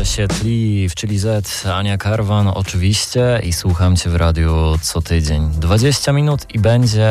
się tli w Chili Z, Ania Karwan oczywiście i słucham Cię w radiu co tydzień. 20 minut i będzie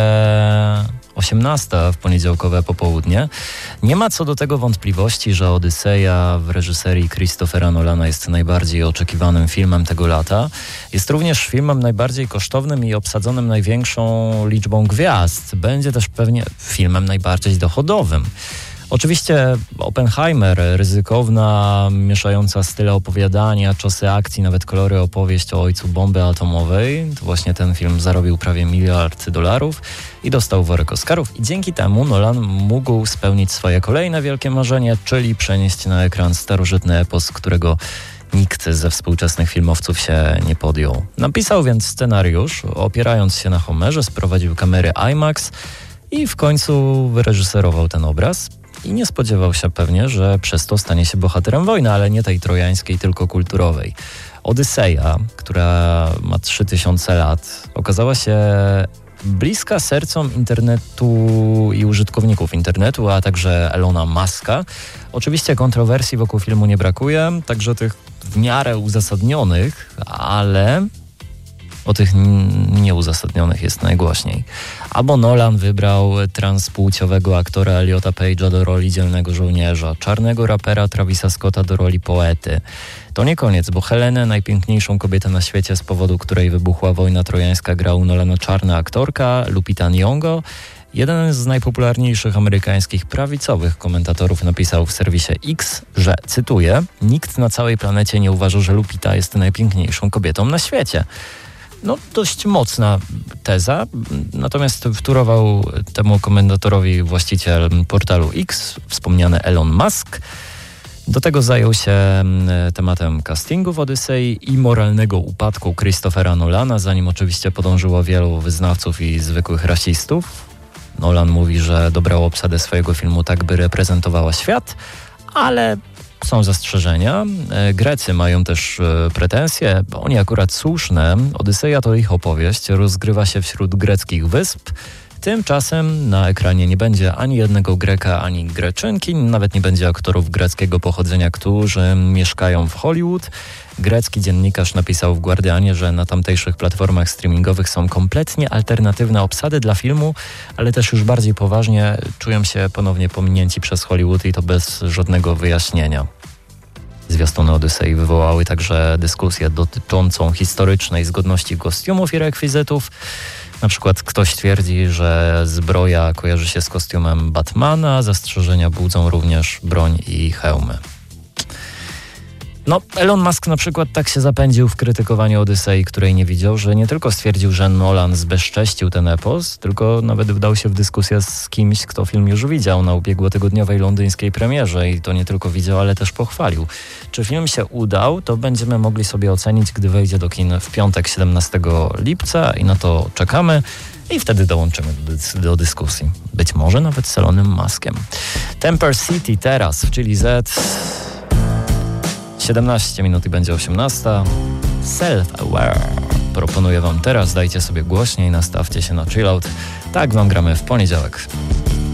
18 w poniedziałkowe popołudnie. Nie ma co do tego wątpliwości, że Odyseja w reżyserii Christophera Nolana jest najbardziej oczekiwanym filmem tego lata. Jest również filmem najbardziej kosztownym i obsadzonym największą liczbą gwiazd. Będzie też pewnie filmem najbardziej dochodowym. Oczywiście Oppenheimer, ryzykowna, mieszająca style opowiadania, czasy akcji, nawet kolory opowieść o ojcu bomby atomowej. To właśnie ten film zarobił prawie $1 miliard i dostał worek Oscarów. I dzięki temu Nolan mógł spełnić swoje kolejne wielkie marzenie, czyli przenieść na ekran starożytny epos, którego nikt ze współczesnych filmowców się nie podjął. Napisał więc scenariusz, opierając się na Homerze, sprowadził kamery IMAX i w końcu wyreżyserował ten obraz. I nie spodziewał się pewnie, że przez to stanie się bohaterem wojny, ale nie tej trojańskiej, tylko kulturowej. Odyseja, która ma 3000 lat, okazała się bliska sercom internetu i użytkowników internetu, a także Elona Muska. Oczywiście kontrowersji wokół filmu nie brakuje, także tych w miarę uzasadnionych, ale o tych nieuzasadnionych jest najgłośniej. Albo Nolan wybrał transpłciowego aktora Elliota Page'a do roli dzielnego żołnierza, czarnego rapera Travisa Scotta do roli poety. To nie koniec, bo Helenę, najpiękniejszą kobietę na świecie, z powodu której wybuchła wojna trojańska, grał u Nolana czarna aktorka Lupita Nyong'o. Jeden z najpopularniejszych amerykańskich prawicowych komentatorów napisał w serwisie X, że, cytuję, nikt na całej planecie nie uważa, że Lupita jest najpiękniejszą kobietą na świecie. No, dość mocna teza, natomiast wtórował temu komentatorowi właściciel portalu X, wspomniany Elon Musk. Do tego zajął się tematem castingu w Odysei i moralnego upadku Christophera Nolana, za nim oczywiście podążyło wielu wyznawców i zwykłych rasistów. Nolan mówi, że dobrał obsadę swojego filmu tak, by reprezentowała świat, ale są zastrzeżenia. Grecy mają też pretensje, bo oni akurat słuszne. Odyseja to ich opowieść, rozgrywa się wśród greckich wysp. Tymczasem na ekranie nie będzie ani jednego Greka, ani Greczynki, nawet nie będzie aktorów greckiego pochodzenia, którzy mieszkają w Hollywood. Grecki dziennikarz napisał w Guardianie, że na tamtejszych platformach streamingowych są kompletnie alternatywne obsady dla filmu, ale też już bardziej poważnie czują się ponownie pominięci przez Hollywood i to bez żadnego wyjaśnienia. Zwiastuny Odysei wywołały także dyskusję dotyczącą historycznej zgodności kostiumów i rekwizytów. Na przykład ktoś twierdzi, że zbroja kojarzy się z kostiumem Batmana, zastrzeżenia budzą również broń i hełmy. No, Elon Musk na przykład tak się zapędził w krytykowaniu Odysei, której nie widział, że nie tylko stwierdził, że Nolan zbezcześcił ten epos, tylko nawet wdał się w dyskusję z kimś, kto film już widział na ubiegłotygodniowej londyńskiej premierze i to nie tylko widział, ale też pochwalił. Czy film się udał, to będziemy mogli sobie ocenić, gdy wejdzie do kin w piątek 17 lipca i na to czekamy. I wtedy dołączymy do dyskusji. Być może nawet z Elonem Muskiem. Temper City teraz w Chili Z. 17 minut i będzie 18. Self-Aware. Proponuję wam teraz, dajcie sobie głośniej, nastawcie się na chillout. Tak wam gramy w poniedziałek.